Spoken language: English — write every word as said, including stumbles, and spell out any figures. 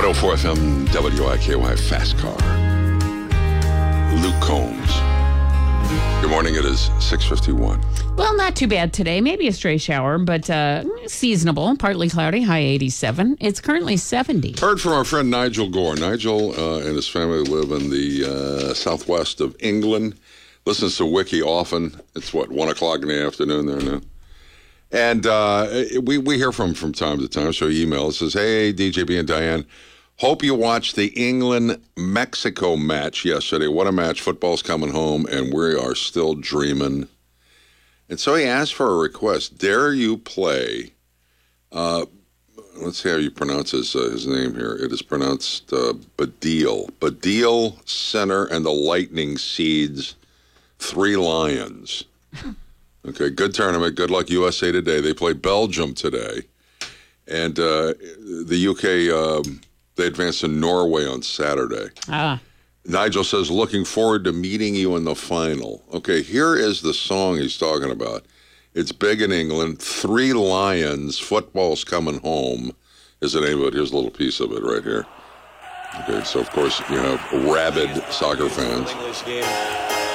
oh four F M W I K Y Fast Car. Luke Combs. Good morning. It is six fifty-one. Well, not too bad today. Maybe a stray shower, but uh, seasonable, partly cloudy, high eighty-seven. It's currently seventy. Heard from our friend Nigel Gore. Nigel uh, and his family live in the uh, southwest of England. Listens to Wiki often. It's, what, one o'clock in the afternoon there now? And uh, we, we hear from him from time to time, so he emails, says, hey, D J B and Diane, hope you watched the England-Mexico match yesterday. What a match. Football's coming home, and we are still dreaming. And so he asked for a request. Dare you play, uh, let's see how you pronounce his, uh, his name here. It is pronounced uh, Badil. Badil Center and the Lightning Seeds, Three Lions. Okay, good tournament. Good luck, U S A today. They play Belgium today. And uh, the U K, um, they advanced to Norway on Saturday. Ah. Nigel says, looking forward to meeting you in the final. Okay, here is the song he's talking about. It's big in England. Three Lions, Football's Coming Home is the name of it. Here's a little piece of it right here. Okay, so of course you have rabid soccer fans. English game.